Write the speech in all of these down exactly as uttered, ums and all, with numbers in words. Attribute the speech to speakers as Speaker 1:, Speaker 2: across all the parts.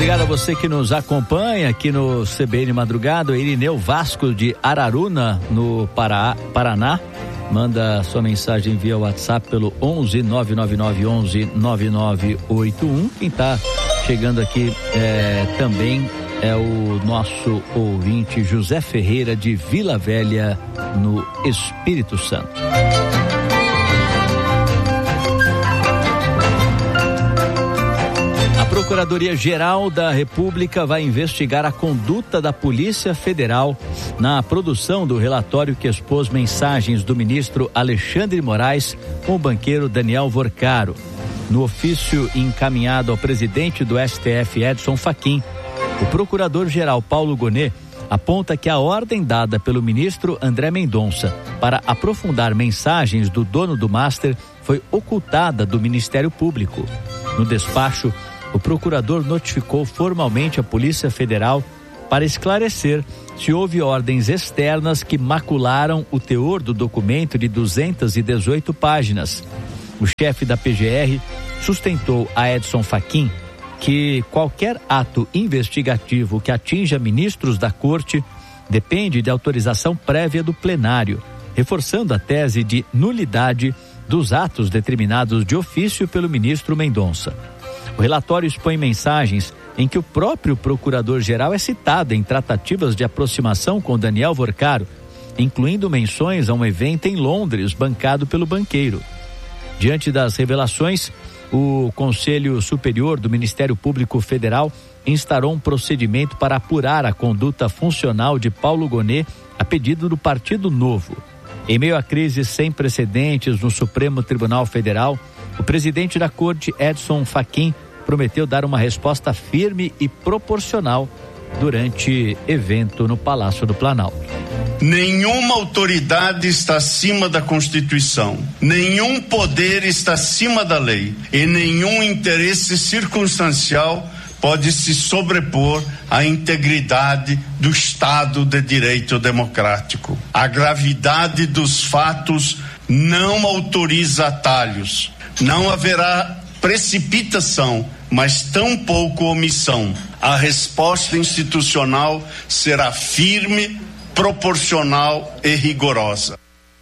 Speaker 1: Obrigado a você que nos acompanha aqui no C B N Madrugada. Irineu Vasco de Araruna, no Pará, Paraná. Manda sua mensagem via WhatsApp pelo onze nove nove nove onze nove nove oito um. Quem está chegando aqui é, também é o nosso ouvinte José Ferreira de Vila Velha, no Espírito Santo. A Procuradoria-Geral da República vai investigar a conduta da Polícia Federal na produção do relatório que expôs mensagens do ministro Alexandre de Moraes com o banqueiro Daniel Vorcaro. No ofício encaminhado ao presidente do S T F, Edson Fachin, o procurador-geral Paulo Gonet aponta que a ordem dada pelo ministro André Mendonça para aprofundar mensagens do dono do Master foi ocultada do Ministério Público. No despacho, o procurador notificou formalmente a Polícia Federal para esclarecer se houve ordens externas que macularam o teor do documento de duzentas e dezoito páginas. O chefe da P G R sustentou a Edson Fachin que qualquer ato investigativo que atinja ministros da Corte depende de autorização prévia do plenário, reforçando a tese de nulidade dos atos determinados de ofício pelo ministro Mendonça. O relatório expõe mensagens em que o próprio procurador-geral é citado em tratativas de aproximação com Daniel Vorcaro, incluindo menções a um evento em Londres bancado pelo banqueiro. Diante das revelações, o Conselho Superior do Ministério Público Federal instaurou um procedimento para apurar a conduta funcional de Paulo Gonet a pedido do Partido Novo. Em meio à crise sem precedentes no Supremo Tribunal Federal, o presidente da Corte, Edson Fachin, prometeu dar uma resposta firme e proporcional durante evento no Palácio do Planalto.
Speaker 2: Nenhuma autoridade está acima da Constituição, nenhum poder está acima da lei e nenhum interesse circunstancial pode se sobrepor à integridade do Estado de Direito Democrático. A gravidade dos fatos não autoriza atalhos. Não haverá precipitação, mas tampouco omissão. A resposta institucional será firme, proporcional e rigorosa.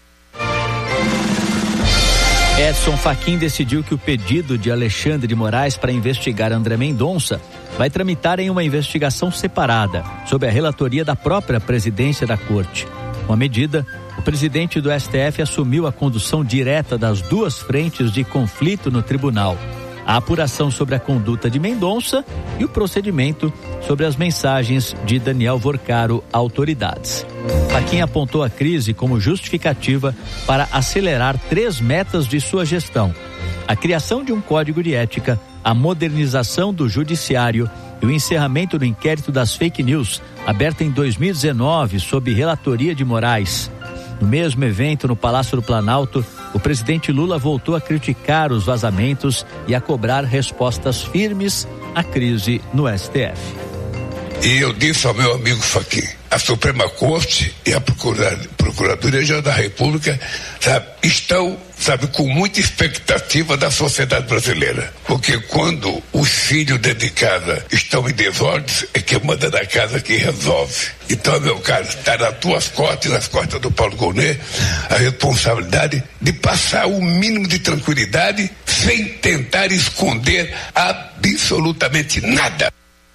Speaker 1: Edson Fachin decidiu que o pedido de Alexandre de Moraes para investigar André Mendonça vai tramitar em uma investigação separada, sob a relatoria da própria presidência da Corte. Com a medida, o presidente do S T F assumiu a condução direta das duas frentes de conflito no tribunal: a apuração sobre a conduta de Mendonça e o procedimento sobre as mensagens de Daniel Vorcaro a autoridades. Fachin apontou a crise como justificativa para acelerar três metas de sua gestão: a criação de um código de ética, a modernização do judiciário e o encerramento do inquérito das fake news, aberto em dois mil e dezenove sob relatoria de Moraes. No mesmo evento no Palácio do Planalto, o presidente Lula voltou a criticar os vazamentos e a cobrar respostas firmes à crise no S T F.
Speaker 3: E eu disse ao meu amigo Fachin, a Suprema Corte e a Procuradoria-Geral da República, sabe, estão, sabe, com muita expectativa da sociedade brasileira. Porque quando os filhos dentro de casa estão em desordens, é que manda da casa que resolve. Então, meu caro, está nas tuas costas e nas costas do Paulo Gonet a responsabilidade de passar o mínimo de tranquilidade sem tentar esconder absolutamente nada.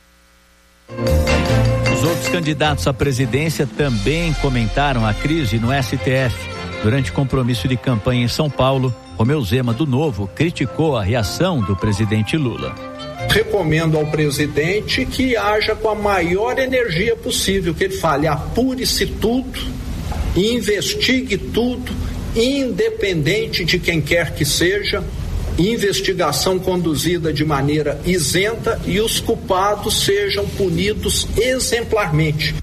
Speaker 1: Os outros candidatos à presidência também comentaram a crise no S T F. Durante compromisso de campanha em São Paulo, Romeu Zema, do Novo, criticou a reação do presidente Lula.
Speaker 4: Recomendo ao presidente que haja com a maior energia possível, que ele fale, apure-se tudo, investigue tudo, independente de quem quer que seja, investigação conduzida de maneira isenta e os culpados sejam punidos exemplarmente.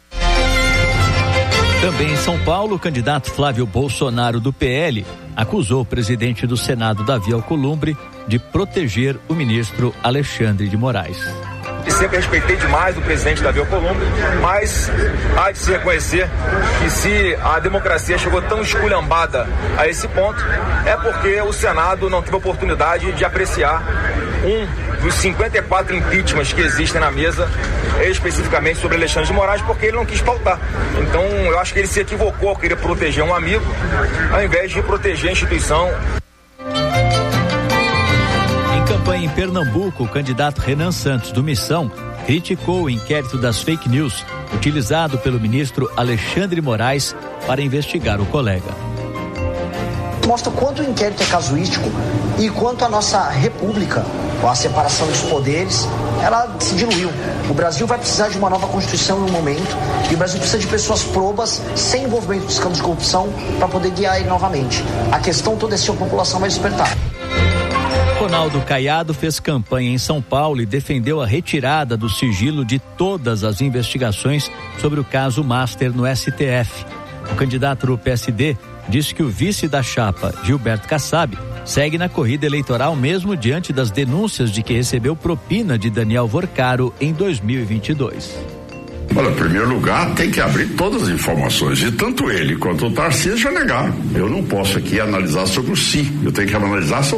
Speaker 1: Também em São Paulo, o candidato Flávio Bolsonaro, do P L, acusou o presidente do Senado, Davi Alcolumbre, de proteger o ministro Alexandre de Moraes.
Speaker 5: E sempre respeitei demais o presidente Davi Alcolumbre, mas há de se reconhecer que se a democracia chegou tão esculhambada a esse ponto, é porque o Senado não teve oportunidade de apreciar um dos cinquenta e quatro impeachments que existem na mesa, especificamente sobre Alexandre de Moraes, porque ele não quis pautar. Então, eu acho que ele se equivocou ao querer proteger um amigo, ao invés de proteger a instituição.
Speaker 1: Em campanha em Pernambuco, o candidato Renan Santos, do Missão, criticou o inquérito das fake news utilizado pelo ministro Alexandre Moraes para investigar o colega.
Speaker 6: Mostra o quanto o inquérito é casuístico e quanto a nossa república, com a separação dos poderes, ela se diluiu. O Brasil vai precisar de uma nova Constituição em um momento, e o Brasil precisa de pessoas probas, sem envolvimento de escândalos de corrupção, para poder guiar ele novamente. A questão toda é se a população vai despertar.
Speaker 1: Ronaldo Caiado fez campanha em São Paulo e defendeu a retirada do sigilo de todas as investigações sobre o caso Master no S T F. O candidato do P S D disse que o vice da chapa, Gilberto Kassab, segue na corrida eleitoral mesmo diante das denúncias de que recebeu propina de Daniel Vorcaro em dois mil e vinte e dois.
Speaker 7: Olha, em primeiro lugar, tem que abrir todas as informações, e tanto ele quanto o Tarcísio já negaram. Eu não posso aqui analisar sobre o si, eu tenho que analisar sobre